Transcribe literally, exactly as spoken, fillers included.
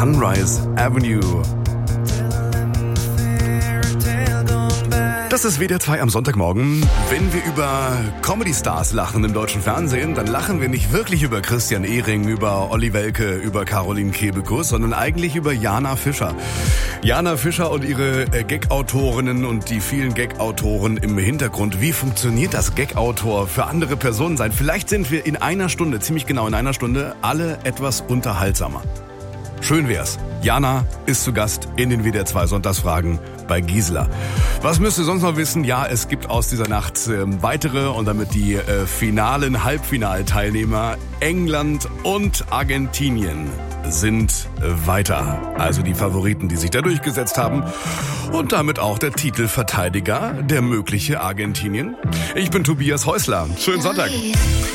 Sunrise Avenue. Das ist W D R zwei am Sonntagmorgen. Wenn wir über Comedy-Stars lachen im deutschen Fernsehen, dann lachen wir nicht wirklich über Christian Ehring, über Olli Welke, über Caroline Kebekus, sondern eigentlich über Jana Fischer. Jana Fischer und ihre Gag-Autorinnen und die vielen Gag-Autoren im Hintergrund. Wie funktioniert das Gag-Autor für andere Personen sein? Vielleicht sind wir in einer Stunde, ziemlich genau in einer Stunde, alle etwas unterhaltsamer. Schön wär's. Jana ist zu Gast in den W D R zwei Sonntagsfragen bei Gisela. Was müsst ihr sonst noch wissen? Ja, es gibt aus dieser Nacht äh, weitere und damit die äh, finalen Halbfinalteilnehmer England und Argentinien sind äh, weiter. Also die Favoriten, die sich da durchgesetzt haben. Und damit auch der Titelverteidiger, der mögliche Argentinien. Ich bin Tobias Häusler. Schönen Sonntag.